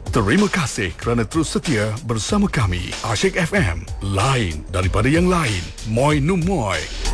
Terima kasih kerana terus setia bersama kami. Asyik FM, lain daripada yang lain. Moi nu moi.